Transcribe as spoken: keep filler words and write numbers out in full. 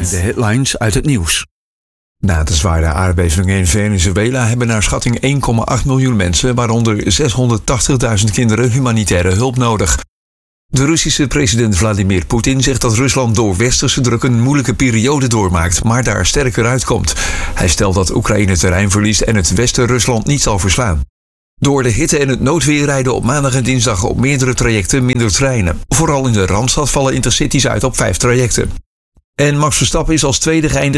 de headlines uit het nieuws. Na de zware aardbeving in Venezuela hebben naar schatting één komma acht miljoen mensen, waaronder zeshonderdtachtigduizend kinderen, humanitaire hulp nodig. De Russische president Vladimir Poetin zegt dat Rusland door westerse druk een moeilijke periode doormaakt, maar daar sterker uitkomt. Hij stelt dat Oekraïne terrein verliest en het westen Rusland niet zal verslaan. Door de hitte en het noodweer rijden op maandag en dinsdag op meerdere trajecten minder treinen. Vooral in de Randstad vallen intercities uit op vijf trajecten. En Max Verstappen is als tweede geëindigd